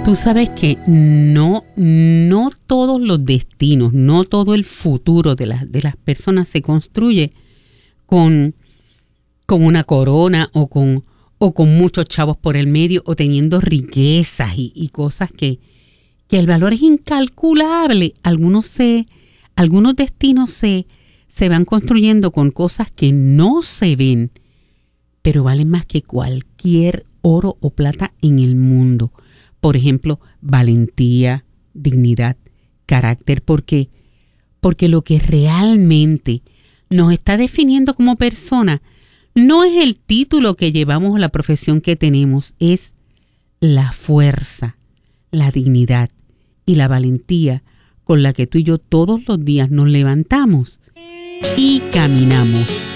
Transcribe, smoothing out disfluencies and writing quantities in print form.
Tú sabes que no todos los destinos, no todo el futuro de las personas se construye con una corona o con muchos chavos por el medio o teniendo riquezas y cosas que el valor es incalculable. Algunos destinos se van construyendo con cosas que no se ven, pero valen más que cualquier oro o plata en el mundo. Por ejemplo, valentía, dignidad, carácter, porque lo que realmente nos está definiendo como persona no es el título que llevamos o la profesión que tenemos, es la fuerza, la dignidad y la valentía con la que tú y yo todos los días nos levantamos y caminamos.